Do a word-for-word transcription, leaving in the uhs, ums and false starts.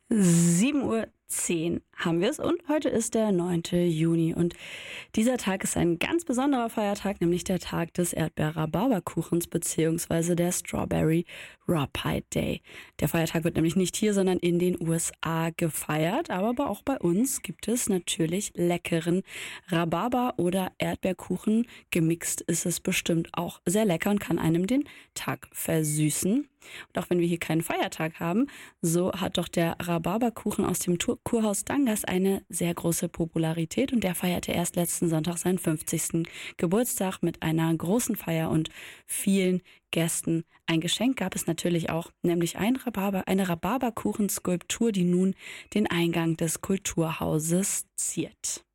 sieben Uhr zehn haben wir es und heute ist der neunte Juni und dieser Tag ist ein ganz besonderer Feiertag, nämlich der Tag des Erdbeer-Rhabarberkuchens bzw. der Strawberry Raw Pie Day. Der Feiertag wird nämlich nicht hier, sondern in den U S A gefeiert, aber auch bei uns gibt es natürlich leckeren Rhabarber- oder Erdbeerkuchen. Gemixt ist es bestimmt auch sehr lecker und kann einem den Tag versüßen. Und auch wenn wir hier keinen Feiertag haben, so hat doch der Rhabarberkuchen aus dem Kurhaus Dangas eine sehr große Popularität und der feierte erst letzten Sonntag seinen fünfzigsten Geburtstag mit einer großen Feier und vielen Gästen. Ein Geschenk gab es natürlich auch, nämlich ein Rhabarber, eine Rhabarberkuchenskulptur, die nun den Eingang des Kulturhauses ziert.